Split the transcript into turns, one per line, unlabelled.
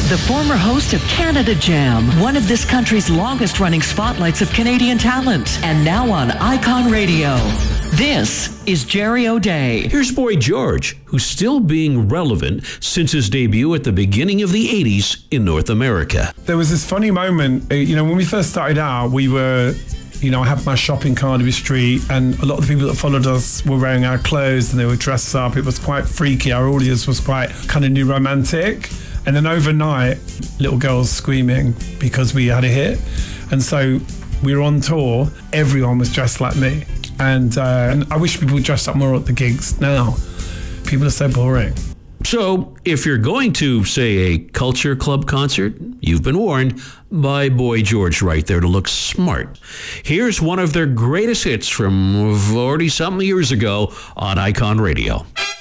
the former host of Canada Jam, one of this country's longest-running spotlights of Canadian talent, and now on Icon Radio. This is Jerry O'Day.
Here's Boy George, who's still being relevant since his debut at the beginning of the 80s in North America.
There was this funny moment, when we first started out, we were, I had my shop in Carnaby Street, and a lot of the people that followed us were wearing our clothes and they were dressed up. It was quite freaky. Our audience was quite kind of new romantic. And then overnight, little girls screaming because we had a hit. And so we were on tour. Everyone was dressed like me. And I wish people dressed up more at the gigs now. People are so boring.
So, if you're going to, say, a Culture Club concert, you've been warned by Boy George right there to look smart. Here's one of their greatest hits from 40-something years ago on Icon Radio.